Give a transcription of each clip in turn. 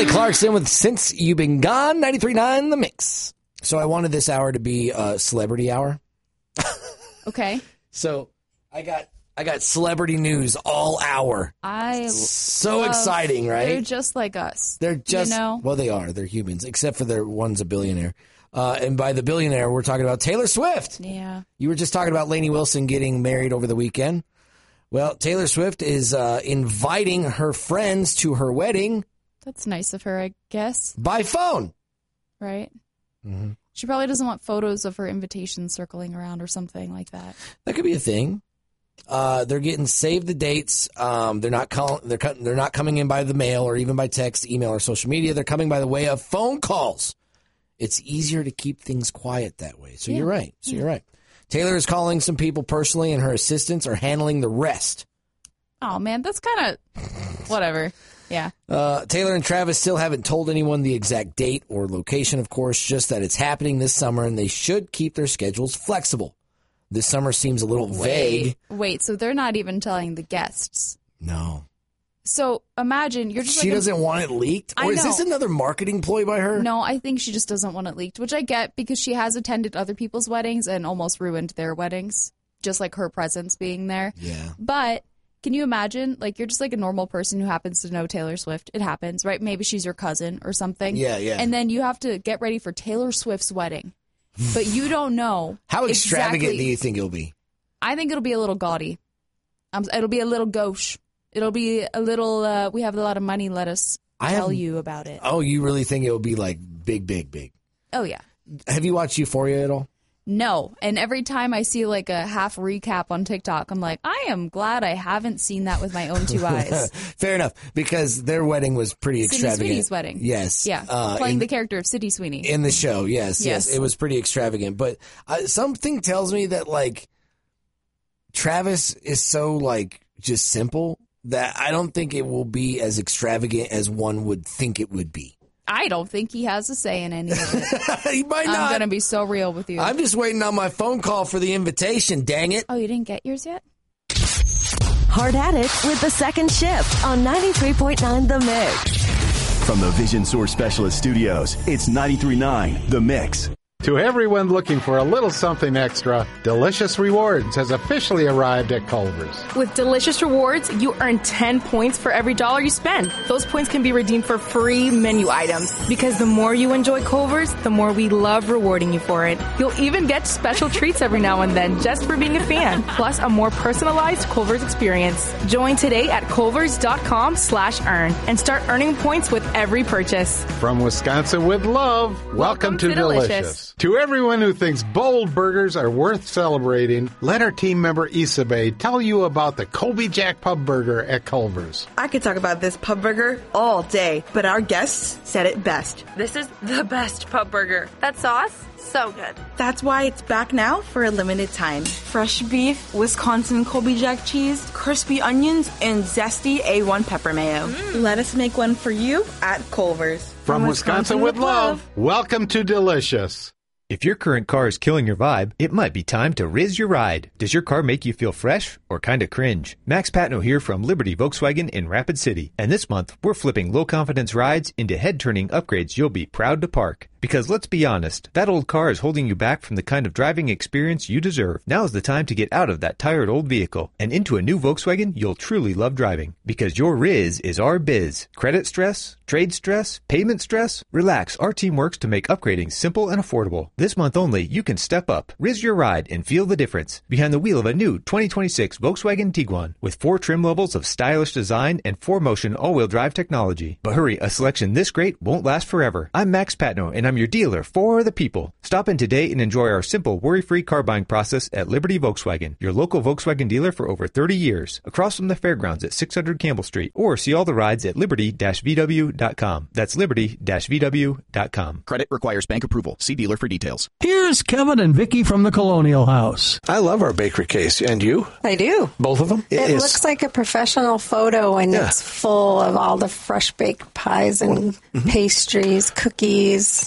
Kelly Clarkson with Since You've Been Gone, 93.9 The Mix. So I wanted this hour to be a celebrity hour. Okay. So I got celebrity news all hour. So exciting, right? They're just like us. They're just, well, they are. They're humans, except for one's a billionaire. And by the billionaire, we're talking about Taylor Swift. Yeah. You were just talking about Lainey Wilson getting married over the weekend. Well, Taylor Swift is inviting her friends to her wedding. That's nice of her, I guess. By phone. Right? Mm-hmm. She probably doesn't want photos of her invitation circling around or something like that. That could be a thing. They're getting save the dates. They're not coming in by the mail or even by text, email, or social media. They're coming by the way of phone calls. It's easier to keep things quiet that way. So you're right. You're right. Taylor is calling some people personally, and her assistants are handling the rest. Oh, man, that's kind of whatever. Yeah. Taylor and Travis still haven't told anyone the exact date or location, of course, just that it's happening this summer, and they should keep their schedules flexible. This summer seems a little vague. Wait, so they're not even telling the guests? No. So imagine you're just she doesn't want it leaked? Or is this another marketing ploy by her? No, I think she just doesn't want it leaked, which I get because she has attended other people's weddings and almost ruined their weddings, just like her presence being there. Yeah. But can you imagine, like, you're just like a normal person who happens to know Taylor Swift. It happens, right? Maybe she's your cousin or something. Yeah. And then you have to get ready for Taylor Swift's wedding. But you don't know. How extravagant do you think it'll be? I think it'll be a little gaudy. It'll be a little gauche. It'll be a little, we have a lot of money, let us tell you about it. Oh, you really think it'll be like big, big, big? Oh, yeah. Have you watched Euphoria at all? No. And every time I see like a half recap on TikTok, I'm like, I am glad I haven't seen that with my own two eyes. Fair enough, because their wedding was pretty extravagant. Sydney Sweeney's wedding. Yes. Yeah. Playing the character of Sydney Sweeney. In the show, yes. It was pretty extravagant. But something tells me that, like, Travis is so, like, just simple that I don't think it will be as extravagant as one would think it would be. I don't think he has a say in any of it. He might not. I'm going to be so real with you. I'm just waiting on my phone call for the invitation, dang it. Oh, you didn't get yours yet? Hard at it with the second shift on 93.9 The Mix. From the Vision Source Specialist Studios, it's 93.9 The Mix. To everyone looking for a little something extra, Delicious Rewards has officially arrived at Culver's. With Delicious Rewards, you earn 10 points for every dollar you spend. Those points can be redeemed for free menu items. Because the more you enjoy Culver's, the more we love rewarding you for it. You'll even get special treats every now and then just for being a fan. Plus a more personalized Culver's experience. Join today at culvers.com/earn and start earning points with every purchase. From Wisconsin with love, welcome to Delicious. To everyone who thinks bold burgers are worth celebrating, let our team member Isabel tell you about the Colby Jack Pub Burger at Culver's. I could talk about this pub burger all day, but our guests said it best. This is the best pub burger. That sauce, so good. That's why it's back now for a limited time. Fresh beef, Wisconsin Colby Jack cheese, crispy onions, and zesty A1 pepper mayo. Let us make one for you at Culver's. From Wisconsin with love, welcome to Delicious. If your current car is killing your vibe, it might be time to Riz your ride. Does your car make you feel fresh or kind of cringe? Max Patno here from Liberty Volkswagen in Rapid City. And this month, we're flipping low-confidence rides into head-turning upgrades you'll be proud to park. Because let's be honest, that old car is holding you back from the kind of driving experience you deserve. Now's the time to get out of that tired old vehicle and into a new Volkswagen you'll truly love driving. Because your Riz is our biz. Credit stress? Trade stress? Payment stress? Relax, our team works to make upgrading simple and affordable. This month only, you can step up, Riz your ride, and feel the difference behind the wheel of a new 2026 Volkswagen Tiguan with 4 trim levels of stylish design and 4Motion all-wheel drive technology. But hurry, a selection this great won't last forever. I'm Max Patno, and I'm your dealer for the people. Stop in today and enjoy our simple, worry-free car buying process at Liberty Volkswagen, your local Volkswagen dealer for over 30 years, across from the fairgrounds at 600 Campbell Street, or see all the rides at liberty-vw.com. That's liberty-vw.com. Credit requires bank approval. See dealer for details. Here's Kevin and Vicky from the Colonial House. I love our bakery case. And you? I do. Both of them? It looks like a professional photo, and it's full of all the fresh baked pies and pastries, cookies.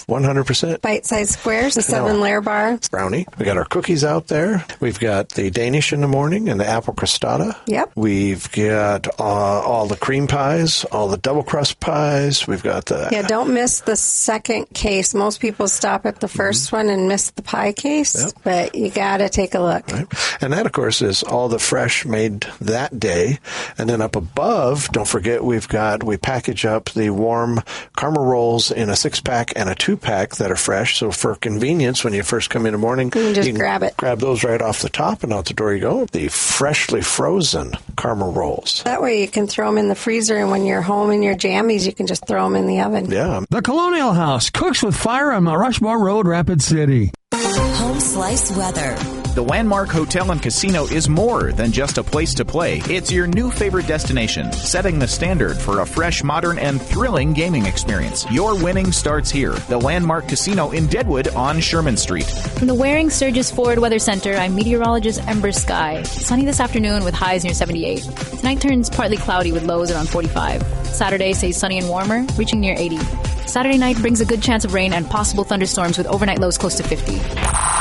100%. Bite-sized squares, the 7-layer bar. Brownie. We got our cookies out there. We've got the Danish in the morning and the apple crostata. Yep. We've got all the cream pies, all the double crust pies. We've got the... Yeah, don't miss the second case. Most people stop at the first one and miss the pie case, but you got to take a look. Right. And that, of course, is all the fresh made that day. And then up above, don't forget, we package up the warm caramel rolls in a 6-pack and a 2-pack that are fresh. So for convenience, when you first come in the morning, you can grab it. Grab those right off the top, and out the door you go. The freshly frozen caramel rolls. That way you can throw them in the freezer, and when you're home in your jammies, you can just throw them in the oven. Yeah. The Colonial House cooks with fire on Mount Rushmore Road, Rapid City. Home Slice weather. The Landmark Hotel and Casino is more than just a place to play. It's your new favorite destination, setting the standard for a fresh, modern, and thrilling gaming experience. Your winning starts here. The Landmark Casino in Deadwood on Sherman Street. From the Waring Sturgis Forward Weather Center, I'm meteorologist Ember Sky. Sunny this afternoon with highs near 78. Tonight turns partly cloudy with lows around 45. Saturday stays sunny and warmer, reaching near 80. Saturday night brings a good chance of rain and possible thunderstorms with overnight lows close to 50.